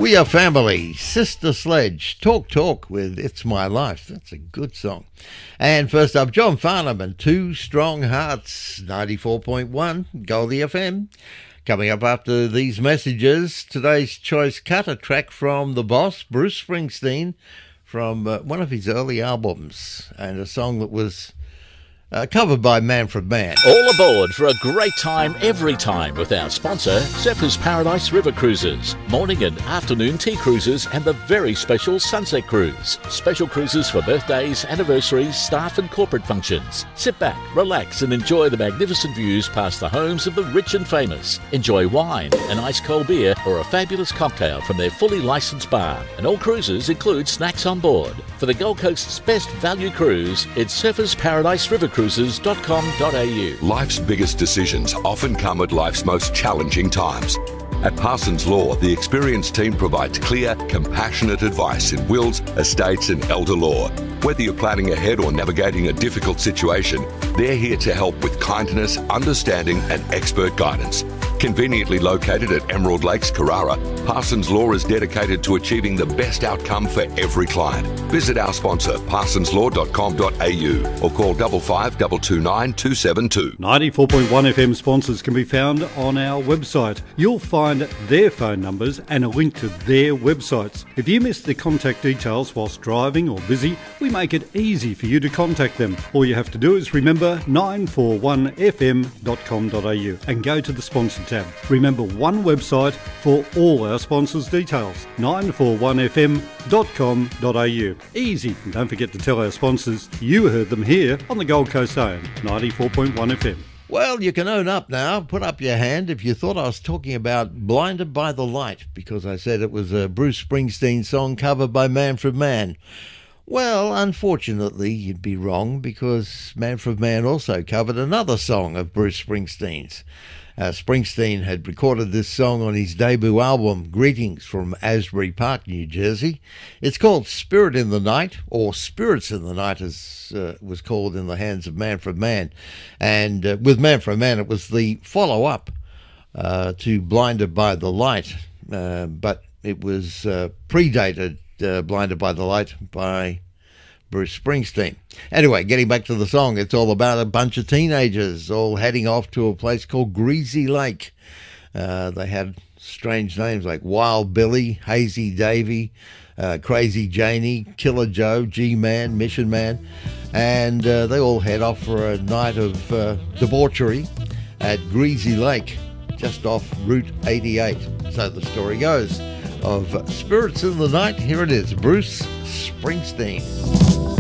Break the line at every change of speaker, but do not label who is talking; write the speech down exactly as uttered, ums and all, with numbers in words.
We Are Family, Sister Sledge, Talk Talk with It's My Life. That's a good song. And first up, John Farnham and Two Strong Hearts, ninety-four point one, Goldie F M. Coming up after these messages, today's choice cut, a track from the boss, Bruce Springsteen, from uh, one of his early albums, and a song that was Uh, covered by Manfred Mann.
All aboard for a great time every time with our sponsor, Surfers Paradise River Cruises. Morning and afternoon tea cruises and the very special Sunset Cruise. Special cruises for birthdays, anniversaries, staff and corporate functions. Sit back, relax and enjoy the magnificent views past the homes of the rich and famous. Enjoy wine, an ice cold beer or a fabulous cocktail from their fully licensed bar. And all cruises include snacks on board. For the Gold Coast's best value cruise, it's Surfers Paradise River Cruises. cruises dot com dot a u.
Life's biggest decisions often come at life's most challenging times. At Parsons Law, the experienced team provides clear, compassionate advice in wills, estates and elder law. Whether you're planning ahead or navigating a difficult situation, they're here to help with kindness, understanding and expert guidance. Conveniently located at Emerald Lakes, Carrara, Parsons Law is dedicated to achieving the best outcome for every client. Visit our sponsor, parsons law dot com dot a u or call five five two two nine two seven two.
ninety-four point one F M sponsors can be found on our website. You'll find their phone numbers and a link to their websites. If you miss the contact details whilst driving or busy, we make it easy for you to contact them. All you have to do is remember nine four one f m dot com dot a u and go to the sponsor tab. Remember, one website for all our sponsors' details, nine four one f m dot com dot a u. Easy. And don't forget to tell our sponsors you heard them here on the Gold Coast A M, ninety-four point one F M.
Well, you can own up now. Put up your hand if you thought I was talking about Blinded by the Light, because I said it was a Bruce Springsteen song covered by Manfred Mann. Well, unfortunately, you'd be wrong, because Manfred Mann also covered another song of Bruce Springsteen's. Uh, Springsteen had recorded this song on his debut album, Greetings from Asbury Park, New Jersey. It's called Spirit in the Night, or Spirits in the Night, as uh, was called in the hands of Manfred Mann. And uh, with Manfred Mann, it was the follow-up uh, to Blinded by the Light, uh, but it was uh, predated uh, Blinded by the Light by Bruce Springsteen. Anyway, getting back to the song, it's all about a bunch of teenagers all heading off to a place called Greasy Lake. Uh, they had strange names like Wild Billy, Hazy Davy, uh, Crazy Janie, Killer Joe, G-Man, Mission Man, and uh, they all head off for a night of uh, debauchery at Greasy Lake, just off Route eighty-eight. So the story goes of Spirits in the Night. Here it is, Bruce Springsteen.